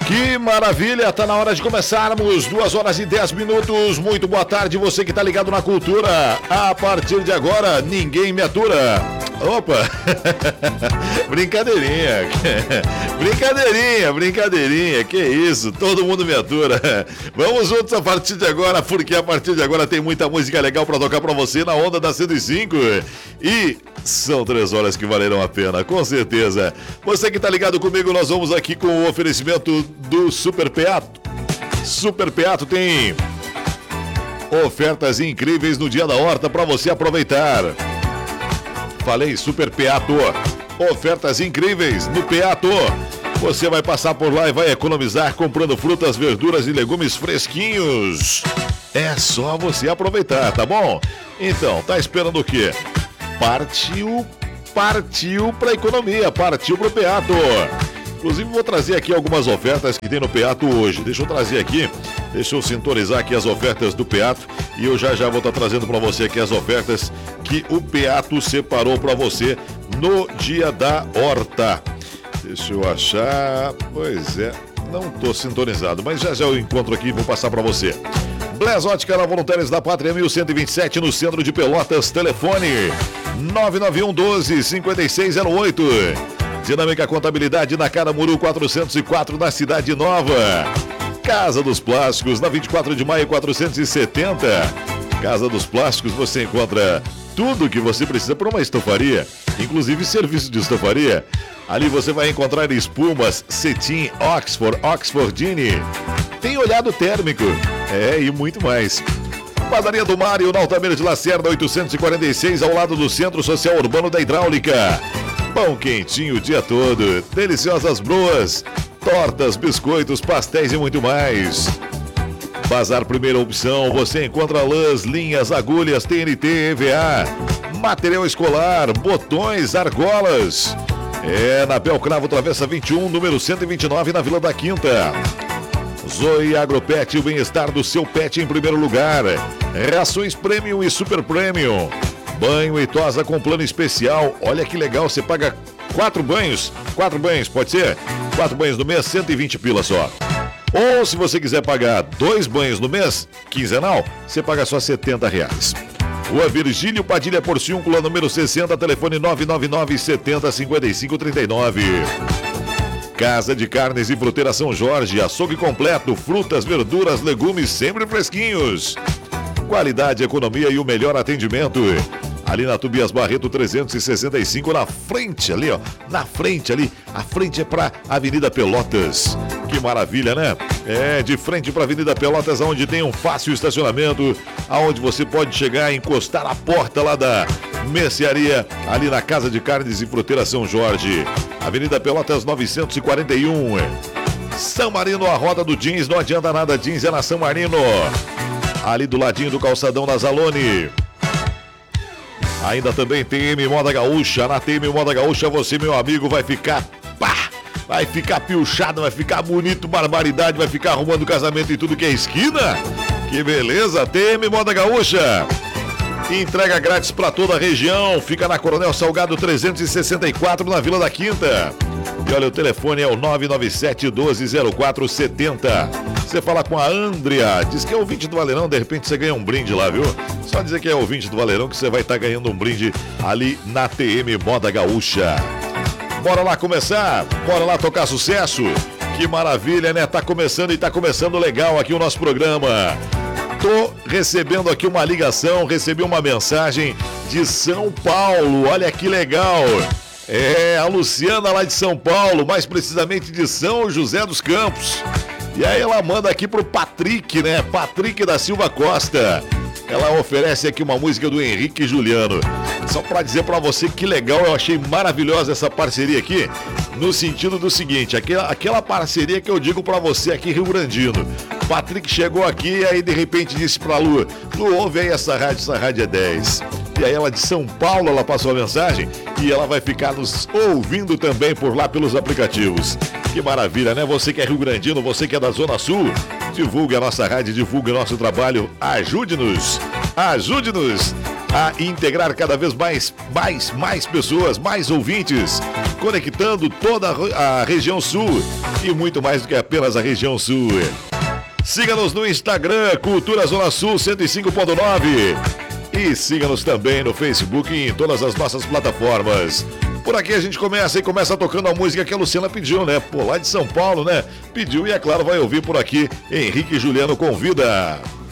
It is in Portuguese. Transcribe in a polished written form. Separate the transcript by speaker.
Speaker 1: Que maravilha, tá na hora de começarmos, 2h10. Muito boa tarde, você que tá ligado na Cultura. A partir de agora, ninguém me atura. Opa, brincadeirinha, que isso, todo mundo me atura. Vamos juntos a partir de agora, porque a partir de agora tem muita música legal pra tocar pra você na onda da 105. E são 3 horas que valerão a pena, com certeza. Você que tá ligado comigo, nós vamos aqui com o oferecimento do Super Peato. Super Peato tem ofertas incríveis no Dia da Horta pra você aproveitar. Falei Super Peato, ofertas incríveis no Peato. Você vai passar por lá e vai economizar comprando frutas, verduras e legumes fresquinhos. É só você aproveitar, tá bom? Então, tá esperando o quê? Partiu pra economia, partiu pro Peato. Inclusive vou trazer aqui algumas ofertas que tem no Peato hoje. Deixa eu sintonizar aqui as ofertas do Peato e eu já vou estar trazendo para você aqui as ofertas que o Peato separou para você no Dia da Horta. Deixa eu achar, pois é, não tô sintonizado, mas já eu encontro aqui e vou passar para você. Bless Ótica na Voluntários da Pátria 1127 no centro de Pelotas, telefone 991 12 5608. Dinâmica Contabilidade na Caramuru 404 na Cidade Nova. Casa dos Plásticos na 24 de maio 470. Casa dos Plásticos você encontra tudo que você precisa para uma estofaria, inclusive serviço de estofaria. Ali você vai encontrar espumas, cetim, Oxfordine. Tem olhado térmico, e muito mais. Padaria do Mário, na Altamira de Lacerda 846, ao lado do Centro Social Urbano da Hidráulica. Pão quentinho o dia todo, deliciosas broas, tortas, biscoitos, pastéis e muito mais. Bazar Primeira Opção, você encontra lãs, linhas, agulhas, TNT, EVA, material escolar, botões, argolas. Na Belcravo, Travessa 21, número 129, na Vila da Quinta. Zoe Agropet, o bem-estar do seu pet em primeiro lugar. Rações Premium e Super Premium. Banho e tosa com plano especial. Olha que legal, você paga 4 banhos, pode ser? 4 banhos no mês, 120 pila só. Ou se você quiser pagar 2 banhos no mês, quinzenal, você paga só R$70. Rua Virgílio Padilha Porciúncula, número 60, telefone 999 70 55 39. Casa de Carnes e Fruteira São Jorge, açougue completo, frutas, verduras, legumes sempre fresquinhos. Qualidade, economia e o melhor atendimento. Ali na Tobias Barreto 365, na frente ali, a frente é para Avenida Pelotas. Que maravilha, né? De frente para Avenida Pelotas, onde tem um fácil estacionamento, aonde você pode chegar e encostar a porta lá da mercearia, ali na Casa de Carnes e Fruteira São Jorge. Avenida Pelotas 941. São Marino, a roda do jeans, não adianta nada, jeans é na São Marino. Ali do ladinho do calçadão da Zalone. Ainda também TM Moda Gaúcha. Na TM Moda Gaúcha você, meu amigo, vai ficar piochado, vai ficar bonito, barbaridade, vai ficar arrumando casamento em tudo que é esquina. Que beleza, TM Moda Gaúcha. Entrega grátis para toda a região. Fica na Coronel Salgado 364, na Vila da Quinta. E olha, o telefone é o 997 12 0470. Você fala com a Andrea, diz que é ouvinte do Valerão, de repente você ganha um brinde lá, viu? Só dizer que é ouvinte do Valerão que você vai estar ganhando um brinde ali na TM Moda Gaúcha. Bora lá começar? Bora lá tocar sucesso? Que maravilha, né? Tá começando e tá começando legal aqui o nosso programa. Tô recebendo aqui uma ligação, recebi uma mensagem de São Paulo, olha que legal. A Luciana lá de São Paulo, mais precisamente de São José dos Campos. E aí ela manda aqui pro Patrick, né? Patrick da Silva Costa. Ela oferece aqui uma música do Henrique e Juliano. Só pra dizer pra você que legal, eu achei maravilhosa essa parceria aqui, no sentido do seguinte, aquela parceria que eu digo pra você aqui, Rio Grandino. Patrick chegou aqui e aí de repente disse pra Lu, ouve aí essa rádio é 10. E aí ela de São Paulo, ela passou a mensagem e ela vai ficar nos ouvindo também por lá pelos aplicativos. Que maravilha, né? Você que é Rio Grandino, você que é da Zona Sul, divulgue a nossa rádio, divulgue o nosso trabalho, ajude-nos a integrar cada vez mais pessoas, mais ouvintes, conectando toda a região sul e muito mais do que apenas a região sul. Siga-nos no Instagram, Cultura Zona Sul 105.9. E siga-nos também no Facebook e em todas as nossas plataformas. Por aqui a gente começa tocando a música que a Luciana pediu, né? Pô, lá de São Paulo, né? Pediu e, é claro, vai ouvir por aqui Henrique Juliano Convida.